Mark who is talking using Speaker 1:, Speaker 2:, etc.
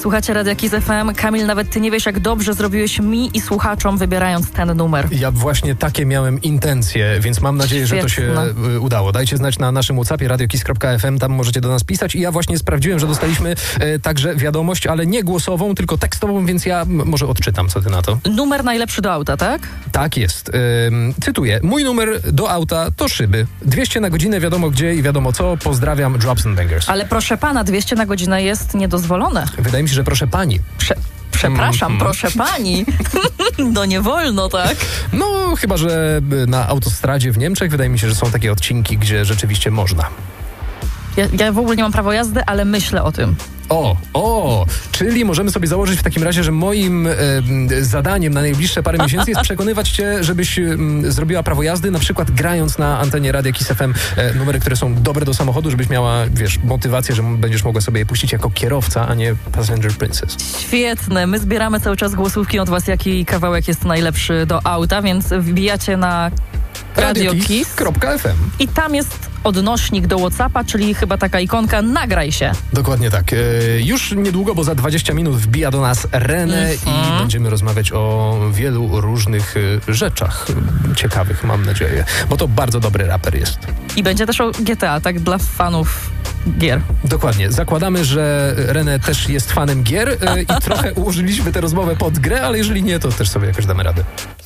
Speaker 1: słuchacie Radia Kiss FM. Kamil, nawet ty nie wiesz, jak dobrze zrobiłeś mi i słuchaczom, wybierając ten numer.
Speaker 2: Ja właśnie takie miałem intencje, więc mam nadzieję, że to się udało. Dajcie znać na naszym WhatsAppie radiokiss.fm, tam możecie do nas pisać i ja właśnie sprawdziłem, że dostaliśmy także wiadomość, ale nie głosową, tylko tekstową, więc ja może odczytam, co ty na to.
Speaker 1: Numer najlepszy do auta, tak?
Speaker 2: Tak jest. Cytuję. Mój numer do auta to szyby. 200 na godzinę, wiadomo gdzie i wiadomo co. Pozdrawiam, Drops and Bangers.
Speaker 1: Ale proszę pana, 200 na godzinę jest niedozwolone.
Speaker 2: Wydaje mi się, że proszę pani.
Speaker 1: Przepraszam, proszę pani. No nie wolno, tak?
Speaker 2: No, chyba że na autostradzie w Niemczech wydaje mi się, że są takie odcinki, gdzie rzeczywiście można.
Speaker 1: Ja w ogóle nie mam prawa jazdy, ale myślę o tym. Czyli możemy sobie założyć w takim razie, że moim zadaniem na najbliższe parę miesięcy jest przekonywać cię, żebyś zrobiła prawo jazdy, na przykład grając na antenie Radia Kiss FM numery, które są dobre do samochodu, żebyś miała, motywację, że będziesz mogła sobie je puścić jako kierowca, a nie Passenger Princess. Świetne. My zbieramy cały czas głosówki od was, jaki kawałek jest najlepszy do auta, więc wbijacie na
Speaker 2: radiokiss.fm
Speaker 1: i tam jest odnośnik do WhatsAppa, czyli chyba taka ikonka nagraj się.
Speaker 2: Dokładnie tak. Już niedługo, bo za 20 minut wbija do nas René i będziemy rozmawiać o wielu różnych rzeczach ciekawych, mam nadzieję, bo to bardzo dobry raper jest.
Speaker 1: I będzie też o GTA, tak, dla fanów gier.
Speaker 2: Dokładnie. Zakładamy, że René też jest fanem gier i trochę ułożyliśmy tę rozmowę pod grę, ale jeżeli nie, to też sobie jakoś damy radę.